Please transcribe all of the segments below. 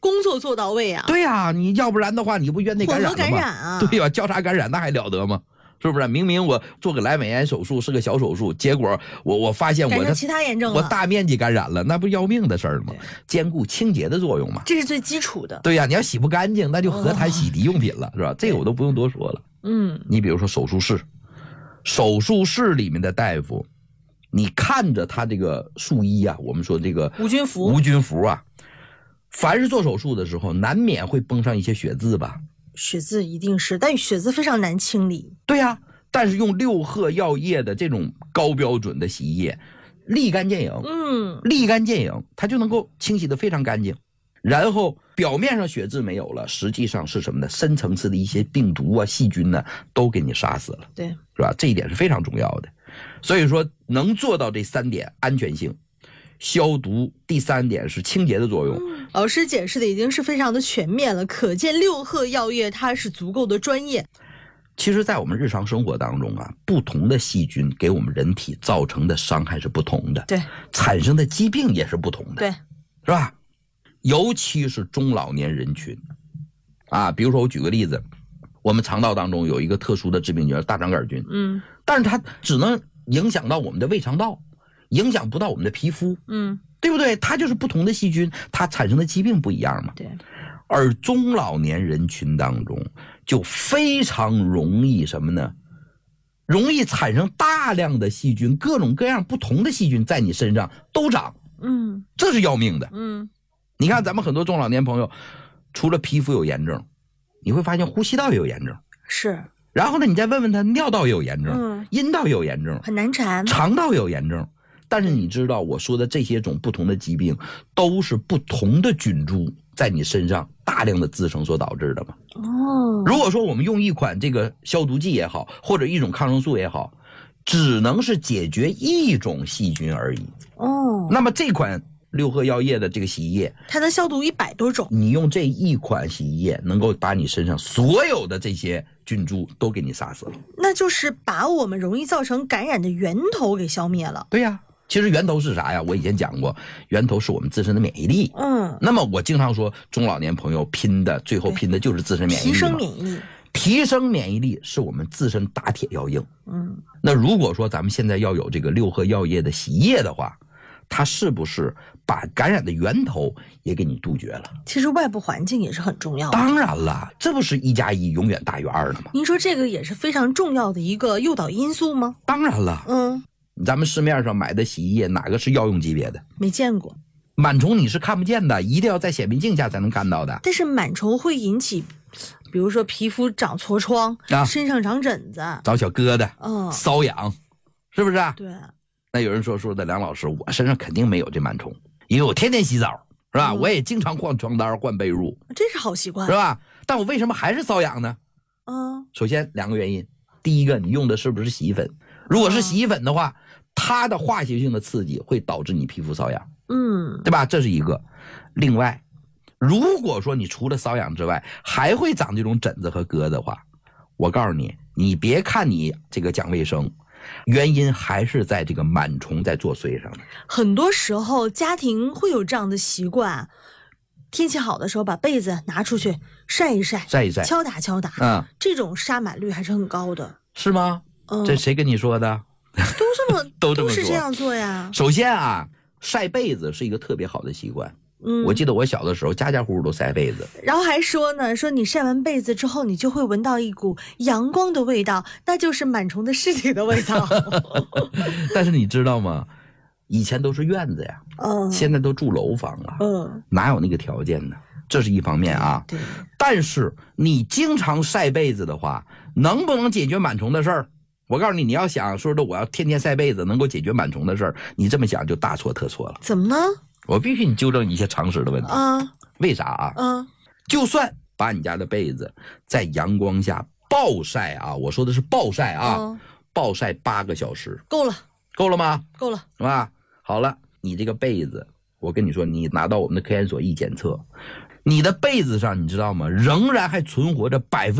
工作做到位啊。 对呀，你要不然的话，你不院内感染了吗？ 混合感染啊。 对呀，交叉感染那还了得吗？是不是？明明我做个阑尾炎手术是个小手术，结果我发现感染其他炎症了， 我大面积感染了，那不要命的事儿吗？兼顾清洁的作用嘛， 这是最基础的。 对呀，你要洗不干净，那就何谈洗涤用品了，是吧？这个我都不用多说了。你比如说手术室里面的大夫，你看着他这个术衣啊，我们说这个无菌服啊，凡是做手术的时候，难免会崩上一些血渍吧。 血渍一定是，但血渍非常难清理。 对呀，但是用六贺药业的这种高标准的洗衣液，立竿见影，立竿见影，它就能够清洗得非常干净。然后表面上血渍没有了，实际上是什么呢？深层次的一些病毒啊、细菌呢，都给你杀死了， 对， 是吧？这一点是非常重要的。所以说，能做到这3点：安全性、消毒，第3点是清洁的作用。 老师解释的已经是非常的全面了，可见六贺药业它是足够的专业。 其实在我们日常生活当中啊，不同的细菌给我们人体造成的伤害是不同的， 对， 产生的疾病也是不同的， 对， 是吧？尤其是中老年人群啊，比如说我举个例子，我们肠道当中有一个特殊的致病菌大肠杆菌，但是它只能影响到我们的胃肠道，影响不到我们的皮肤，对不对？它就是不同的细菌，它产生的疾病不一样嘛。 对。 而中老年人群当中就非常容易什么呢？容易产生大量的细菌，各种各样不同的细菌在你身上都长，这是要命的。你看咱们很多中老年朋友，除了皮肤有炎症，你会发现呼吸道也有炎症， 是。 然后呢，你再问问他，尿道也有炎症，阴道也有炎症， 很难缠， 肠道也有炎症。但是你知道我说的这些种不同的疾病，都是不同的菌株在你身上大量的滋生所导致的吗？如果说我们用一款这个消毒剂也好，或者一种抗生素也好，只能是解决一种细菌而已。那么这款六贺药业的这个洗衣液， 它能消毒100多种。 你用这一款洗衣液，能够把你身上所有的这些菌株都给你杀死了。 那就是把我们容易造成感染的源头给消灭了。 对呀。其实源头是啥呀？我以前讲过，源头是我们自身的免疫力。那么我经常说，中老年朋友最后拼的就是自身免疫力。提升免疫力是我们自身打铁要硬。那如果说咱们现在要有这个六贺药业的洗衣液的话，它是不是把感染的源头也给你杜绝了？ 其实外部环境也是很重要的。 当然了，这不是1+1永远大于2的吗？ 您说这个也是非常重要的一个诱导因素吗？ 当然了。咱们市面上买的洗衣液哪个是药用级别的？ 没见过。 螨虫你是看不见的，一定要在显微镜下才能看到的。 但是螨虫会引起，比如说皮肤长痤疮，身上长疹子， 长小疙瘩，瘙痒，是不是？ 对。 那有人说的梁老师，我身上肯定没有这螨虫，因为我天天洗澡，是吧？我也经常换床单换被褥， 这是好习惯， 是吧？但我为什么还是瘙痒呢？首先2个原因，第一个，你用的是不是洗衣粉？如果是洗衣粉的话，它的化学性的刺激会导致你皮肤瘙痒，对吧？这是一个。另外，如果说你除了瘙痒之外，还会长这种疹子和疙瘩的话，我告诉你，你别看你这个讲卫生，原因还是在这个螨虫在作祟上的。 很多时候家庭会有这样的习惯，天气好的时候把被子拿出去晒一晒，敲打敲打，这种杀螨率还是很高的。 是吗？这谁跟你说的？ 都是这样做呀。 首先啊，晒被子是一个特别好的习惯。我记得我小的时候，家家户户都晒被子。 然后还说呢，说你晒完被子之后，你就会闻到一股阳光的味道，那就是螨虫的尸体的味道。 但是你知道吗？以前都是院子呀，现在都住楼房了，哪有那个条件呢？这是一方面啊。 对。 但是你经常晒被子的话，能不能解决螨虫的事儿？我告诉你，你要想说的我要天天晒被子能够解决螨虫的事儿，你这么想就大错特错了。 怎么呢？ 我必须你纠正一些常识的问题为啥啊？就算把你家的被子在阳光下暴晒啊，我说的是暴晒啊，暴晒8个小时， 够了吗？ 够了， 是吧？好了，你这个被子，我跟你说，你拿到我们的科研所一检测， 你的被子上你知道吗？仍然还存活着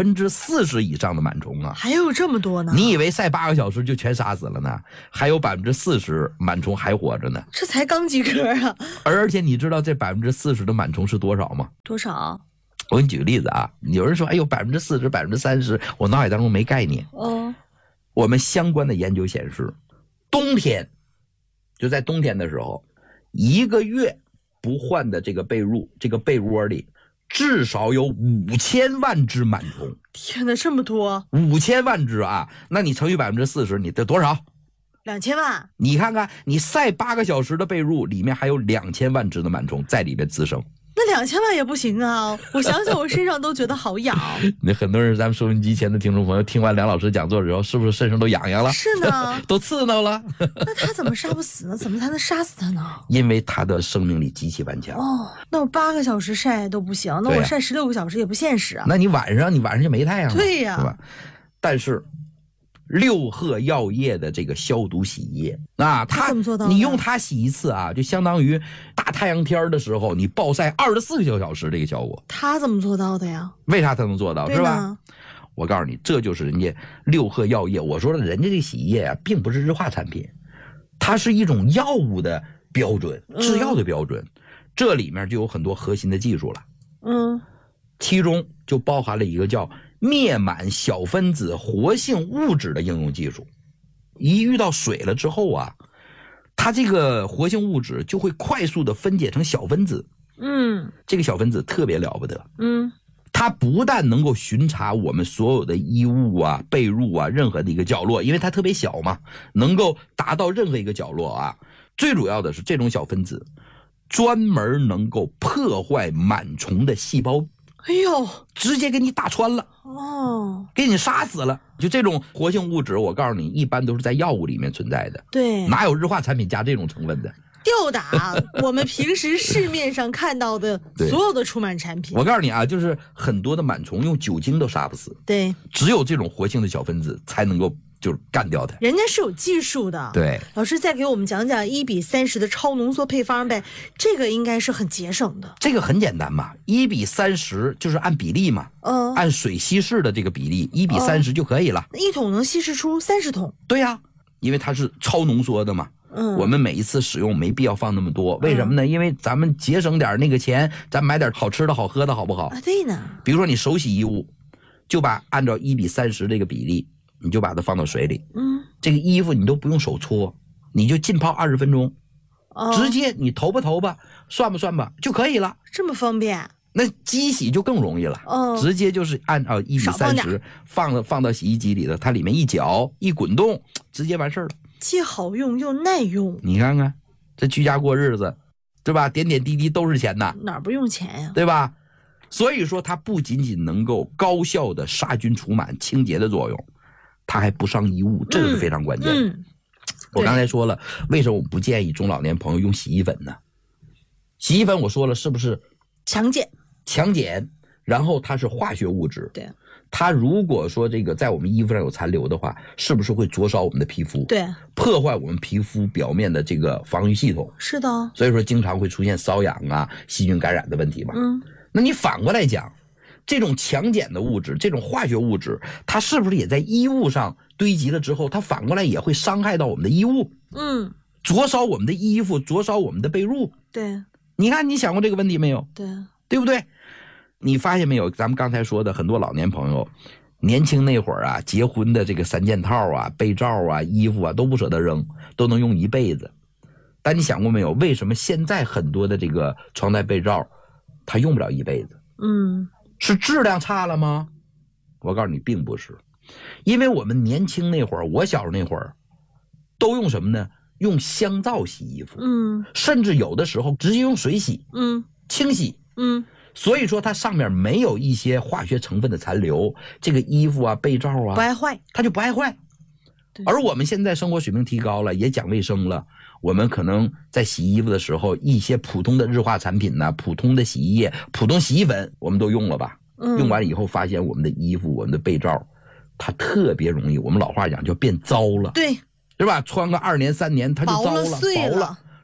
40%以上的螨虫啊！ 还有这么多呢？ 你以为晒8个小时就全杀死了呢？还有40%螨虫还活着呢。 这才刚及格啊！ 而且你知道这40%的螨虫是多少吗？ 多少？ 我给你举个例子啊，有人说哎呦40%、30%，我脑海当中没概念。我们相关的研究显示，冬天就在冬天的时候，1个月不换的这个被褥，这个被窝里至少有5000万只螨虫。 天哪，这么多 ！5000万只啊！那你乘以40%，你得多少 ？2000万。 你看看，你晒8个小时的被褥，里面还有2000万只的螨虫在里面滋生。 那2000万也不行啊！我想想，我身上都觉得好痒。 那很多人，咱们收音机前的听众朋友，听完梁老师讲座之后，是不是身上都痒痒了？ 是呢， 都刺挠了。 那他怎么杀不死呢？怎么才能杀死他呢？ 因为他的生命力极其顽强。 那我8个小时晒都不行，那我晒16个小时也不现实啊。 那你晚上就没太阳了。 对呀， 是吧？但是六鹤药业的这个消毒洗衣液啊，它怎么做到？ 你用它洗一次啊，就相当于大太阳天的时候你暴晒24个小时这个效果。 它怎么做到的呀？ 为啥它能做到？是吧？我告诉你，这就是人家六鹤药业。我说了，人家这洗衣液啊，并不是日化产品，它是一种药物的标准，制药的标准。这里面就有很多核心的技术了。其中就包含了一个叫灭螨小分子活性物质的应用技术。一遇到水了之后啊，它这个活性物质就会快速的分解成小分子。这个小分子特别了不得。它不但能够巡查我们所有的衣物啊、被褥啊任何的一个角落，因为它特别小嘛，能够达到任何一个角落啊。最主要的是这种小分子专门能够破坏螨虫的细胞。 哎呦， 直接给你打穿了给你杀死了。就这种活性物质，我告诉你，一般都是在药物里面存在的。 对， 哪有日化产品加这种成分的？ 吊打我们平时市面上看到的所有的除螨产品。 我告诉你啊，就是很多的螨虫用酒精都杀不死。 对， 只有这种活性的小分子才能够就是干掉它。 人家是有技术的。 对， 老师再给我们讲讲1:30的超浓缩配方呗，这个应该是很节省的。 这个很简单嘛，1:30就是按比例嘛，按水稀释的这个比例1:30就可以了。 1桶能稀释出30桶。 对呀，因为它是超浓缩的嘛。我们每一次使用没必要放那么多，为什么呢？因为咱们节省点那个钱，咱买点好吃的好喝的好不好啊？对呢。 比如说你手洗衣物，就按照1:30这个比例，你就把它放到水里。这个衣服你都不用手搓，你就浸泡20分钟，直接你投吧，算吧就可以了。 这么方便？ 那机洗就更容易了。直接就是按照1:30放到洗衣机里的，它里面一搅一滚动，直接完事儿了。 既好用又耐用。 你看看这居家过日子，对吧？点点滴滴都是钱呐， 哪不用钱呀？ 对吧？所以说它不仅仅能够高效的杀菌除螨清洁的作用，它还不伤衣物，这个是非常关键的。我刚才说了，为什么我不建议中老年朋友用洗衣粉呢？洗衣粉我说了是不是强碱，然后它是化学物质。 对， 它如果说这个在我们衣服上有残留的话，是不是会灼烧我们的皮肤？ 对， 破坏我们皮肤表面的这个防御系统。 是的， 所以说经常会出现瘙痒啊、细菌感染的问题嘛。那你反过来讲，这种强碱的物质，这种化学物质，它是不是也在衣物上堆积了之后，它反过来也会伤害到我们的衣物？灼烧我们的衣服，灼烧我们的被褥。 对， 你看你想过这个问题没有？ 对不对？你发现没有？咱们刚才说的很多老年朋友，年轻那会儿啊，结婚的这个3件套啊、被罩啊、衣服啊都不舍得扔，都能用一辈子。但你想过没有？为什么现在很多的这个床单被罩，它用不了一辈子？是质量差了吗？我告诉你，并不是。因为我们年轻那会儿，我小时候那会儿，都用什么呢？用香皂洗衣服。甚至有的时候直接用水洗。清洗。所以说它上面没有一些化学成分的残留，这个衣服啊、被罩啊不爱坏， 它就不爱坏。而我们现在生活水平提高了，也讲卫生了，我们可能在洗衣服的时候，一些普通的日化产品呢、普通的洗衣液、普通洗衣粉，我们都用了吧？用完以后发现我们的衣服、我们的被罩，它特别容易，我们老话讲叫变糟了。 对， 是吧？穿个2年3年它就糟了， 薄了， 是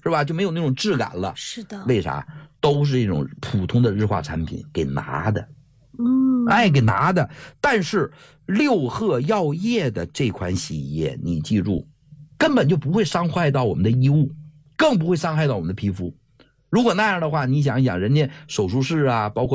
是吧？就没有那种质感了。 是的。 为啥？都是这种普通的日化产品给拿的。给拿的。但是六鹤药业的这款洗衣液，你记住，根本就不会伤害到我们的衣物，更不会伤害到我们的皮肤。如果那样的话，你想一想，人家手术室啊，包括